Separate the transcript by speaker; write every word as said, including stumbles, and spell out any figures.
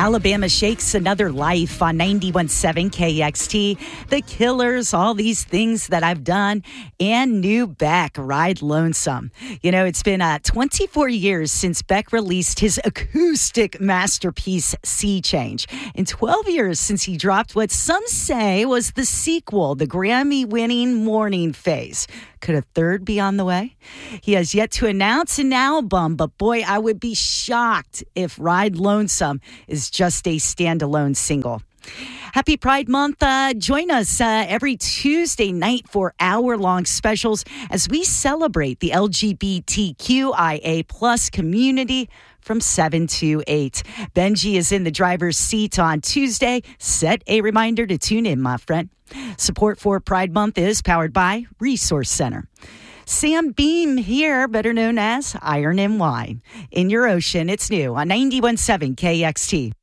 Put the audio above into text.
Speaker 1: Alabama Shakes Another Life on ninety-one point seven K X T. The Killers, All These Things That I've Done, and new Beck, Ride Lonesome. You know, it's been uh, twenty-four years since Beck released his acoustic masterpiece, Sea Change, and twelve years since he dropped what some say was the sequel, the Grammy-winning Morning Phase. Could a third be on the way? He has yet to announce an album, but boy, I would be shocked if Ride Lonesome is just a standalone single. Happy Pride Month. Uh, join us uh, every Tuesday night for hour-long specials as we celebrate the L G B T Q I A plus community from seven to eight. Benji is in the driver's seat on Tuesday. Set a reminder to tune in, my friend. Support for Pride Month is powered by Resource Center. Sam Beam here, better known as Iron and Wine. In your ocean, it's new on ninety-one point seven K X T.